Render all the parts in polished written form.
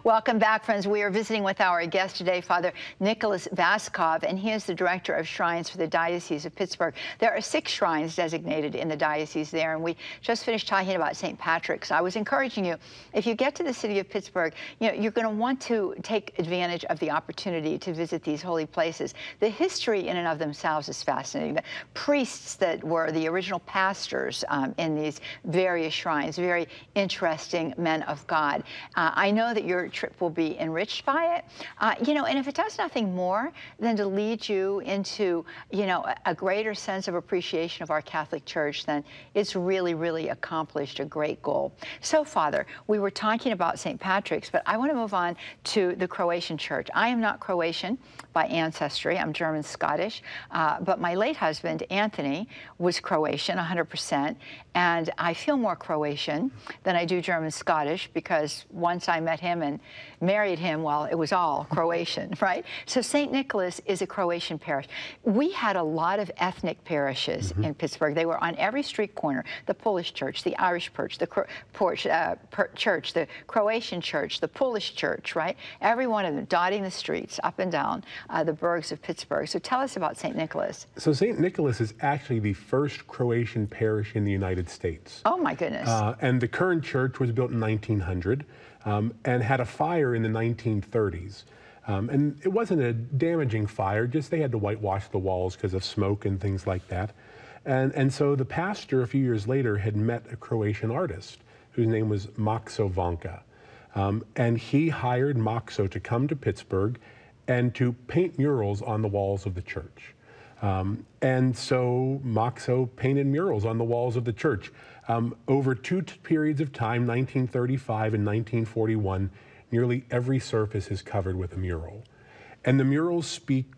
Welcome back, friends. We are visiting with our guest today, Father Nicholas Vaskov, and he is the director of shrines for the Diocese of Pittsburgh. There are 6 shrines designated in the diocese there, and we just finished talking about St. Patrick's. I was encouraging you, if you get to the city of Pittsburgh, you're going to want to take advantage of the opportunity to visit these holy places. The history in and of themselves is fascinating. The priests that were the original pastors in these various shrines, very interesting men of God. I know that your trip will be enriched by it, and if it does nothing more than to lead you into, a greater sense of appreciation of our Catholic Church, then it's really, really accomplished a great goal. So, Father, we were talking about St. Patrick's, but I want to move on to the Croatian Church. I am not Croatian by ancestry. I'm German-Scottish, but my late husband, Anthony, was Croatian 100%, and I feel more Croatian than I do German-Scottish because once I met him and married him, well, it was all Croatian, right? So St. Nicholas is a Croatian parish. We had a lot of ethnic parishes in Pittsburgh. They were on every street corner: the Polish church, the Irish church, the church, the Croatian church, the Polish church, right? Every one of them dotting the streets up and down the burgs of Pittsburgh. So tell us about St. Nicholas. So St. Nicholas is actually the first Croatian parish in the United States. Oh, my goodness. And the current church was built in 1900 and had a fire in the 1930s. And it wasn't a damaging fire, just they had to whitewash the walls because of smoke and things like that. And so the pastor, a few years later, had met a Croatian artist whose name was Makso Vanka. And he hired Makso to come to Pittsburgh and to paint murals on the walls of the church. And so Makso painted murals on the walls of the church. Over 2 periods of time, 1935 and 1941, nearly every surface is covered with a mural. And the murals speak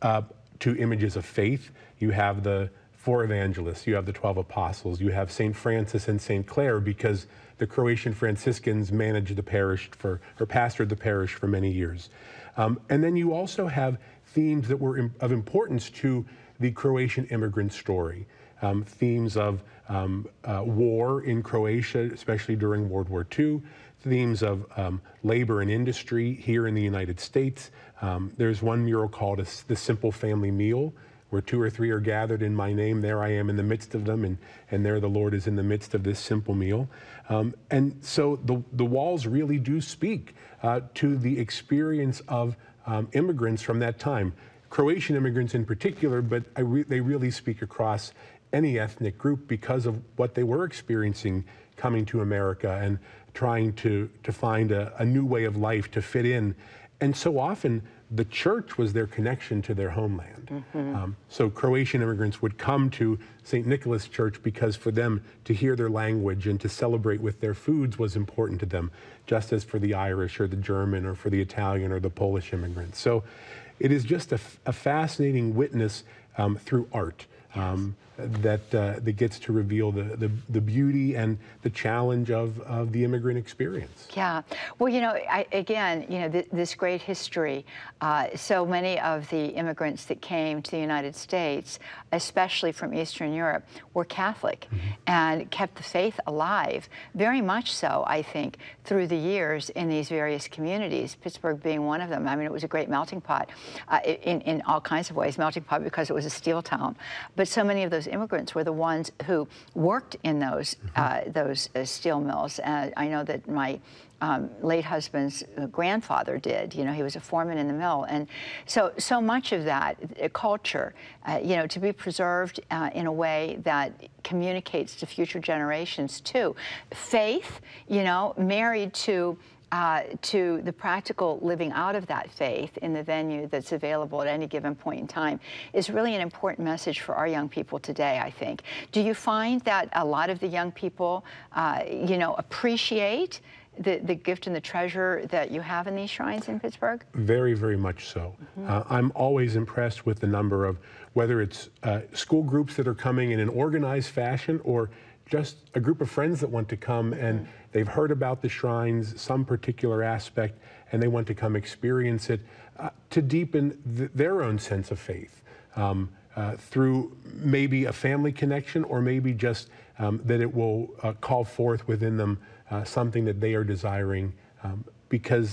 to images of faith. You have the 4 evangelists, you have the 12 apostles, you have St. Francis and St. Clare, because the Croatian Franciscans managed the parish or pastored the parish for many years. And then you also have themes that were of importance to the Croatian immigrant story. Themes of war in Croatia, especially during World War II, themes of labor and industry here in the United States. There's one mural called The Simple Family Meal, where 2 or 3 are gathered in my name, there I am in the midst of them, and there the Lord is in the midst of this simple meal. And so the walls really do speak to the experience of immigrants from that time. Croatian immigrants in particular, but they really speak across any ethnic group because of what they were experiencing coming to America and trying to find a new way of life to fit in. And so often the church was their connection to their homeland. So Croatian immigrants would come to St. Nicholas Church because for them to hear their language and to celebrate with their foods was important to them, just as for the Irish or the German or for the Italian or the Polish immigrants. So it is just a fascinating witness through art. That gets to reveal the beauty and the challenge of the immigrant experience. Yeah. Well, this great history, so many of the immigrants that came to the United States, especially from Eastern Europe, were Catholic and kept the faith alive, very much so, I think, through the years in these various communities, Pittsburgh being one of them. I mean, it was a great melting pot in all kinds of ways. Melting pot because it was a steel town. But so many of those immigrants were the ones who worked in those steel mills. I know that my late husband's grandfather did. He was a foreman in the mill, and so much of that culture, to be preserved in a way that communicates to future generations too. Faith, married to the practical living out of that faith in the venue that's available at any given point in time is really an important message for our young people today, I think. Do you find that a lot of the young people, appreciate the gift and the treasure that you have in these shrines in Pittsburgh? Very, very much so. I'm always impressed with the number of, whether it's school groups that are coming in an organized fashion or just a group of friends that want to come and they've heard about the shrines, some particular aspect, and they want to come experience it to deepen their own sense of faith through maybe a family connection or maybe just that it will call forth within them something that they are desiring because